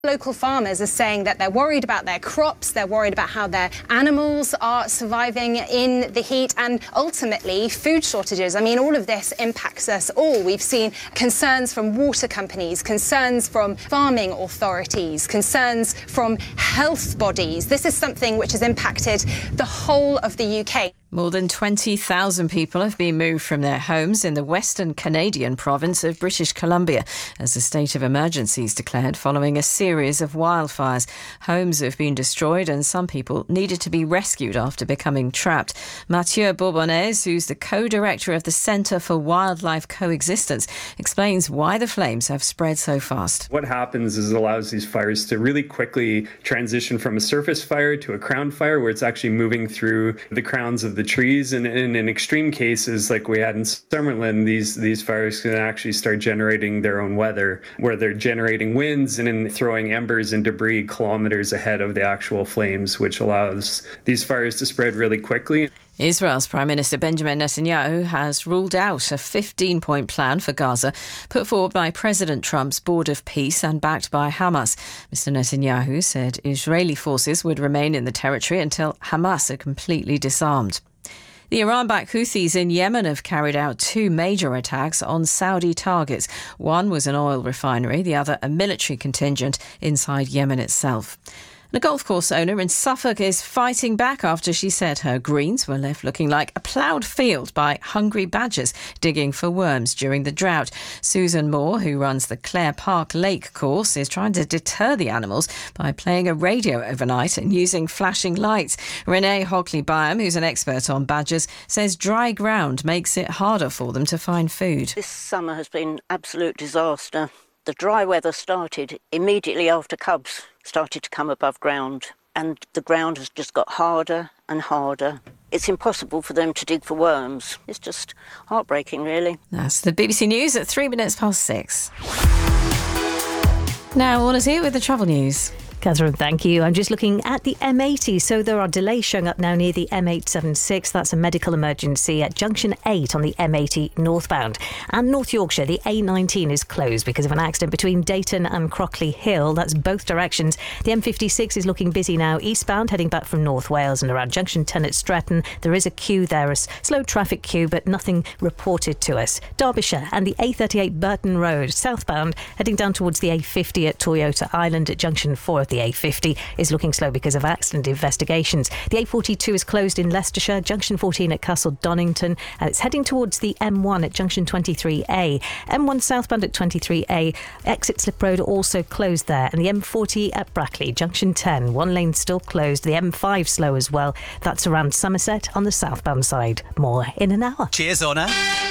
Local farmers are saying that they're worried about their crops, they're worried about how their animals are surviving in the heat, and ultimately food shortages. I mean, all of this impacts us all. We've seen concerns from water companies, concerns from farming authorities, concerns from health bodies. This is something which has impacted the whole of the UK. More than 20,000 people have been moved from their homes in the western Canadian province of British Columbia as a state of emergency is declared following a series of wildfires. Homes have been destroyed and some people needed to be rescued after becoming trapped. Mathieu Bourbonnais, who's the co-director of the Centre for Wildlife Coexistence, explains why the flames have spread so fast. What happens is it allows these fires to really quickly transition from a surface fire to a crown fire, where it's actually moving through the crowns of the trees, and in extreme cases like we had in Summerlin, these fires can actually start generating their own weather, where they're generating winds and then throwing embers and debris kilometers ahead of the actual flames, which allows these fires to spread really quickly. Israel's Prime Minister Benjamin Netanyahu has ruled out a 15-point plan for Gaza put forward by President Trump's Board of Peace and backed by Hamas. Mr. Netanyahu said Israeli forces would remain in the territory until Hamas are completely disarmed. The Iran-backed Houthis in Yemen have carried out two major attacks on Saudi targets. One was an oil refinery, the other a military contingent inside Yemen itself. The golf course owner in Suffolk is fighting back after she said her greens were left looking like a ploughed field by hungry badgers digging for worms during the drought. Susan Moore, who runs the Clare Park Lake course, is trying to deter the animals by playing a radio overnight and using flashing lights. Renee Hockley-Byam, who's an expert on badgers, says dry ground makes it harder for them to find food. This summer has been an absolute disaster. The dry weather started immediately after cubs started to come above ground, and the ground has just got harder and harder. It's impossible for them to dig for worms. It's just heartbreaking, really. That's the BBC News at 6:03. Now, Orla's here with the travel news. Catherine, thank you. I'm just looking at the M80. So there are delays showing up now near the M876. That's a medical emergency at Junction 8 on the M80 northbound. And North Yorkshire, the A19 is closed because of an accident between Dayton and Crockley Hill. That's both directions. The M56 is looking busy now eastbound, heading back from North Wales and around Junction 10 at Stretton. There is a queue there, a slow traffic queue, but nothing reported to us. Derbyshire and the A38 Burton Road southbound, heading down towards the A50 at Toyota Island at Junction 4 of the A50 is looking slow because of accident investigations. The A42 is closed in Leicestershire, Junction 14 at Castle Donington, and it's heading towards the M1 at Junction 23A. M1 southbound at 23A, exit Slip Road also closed there, and the M40 at Brackley, Junction 10, one lane still closed. The M5 slow as well. That's around Somerset on the southbound side. More in an hour. Cheers, Honor.